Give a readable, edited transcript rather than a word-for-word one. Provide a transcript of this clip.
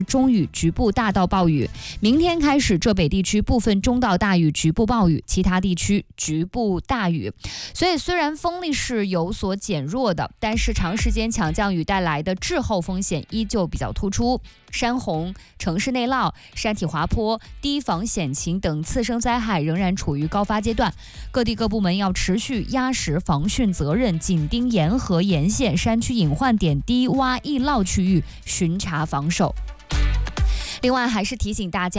中雨，局部大到暴雨。明天开始，浙北地区部分中到大雨，局部暴雨，其他地区局部大雨。所以虽然风力是有所减弱的，但是长时间强降雨带来的滞后风险依旧比较突出。山洪、城市内涝、山体滑坡、堤防险情等次生灾害仍然处于高发阶段，各地各部门要持续压实防汛责任，紧盯沿河沿线山区隐患点、低洼易涝区域巡查防守。另外，还是提醒大家。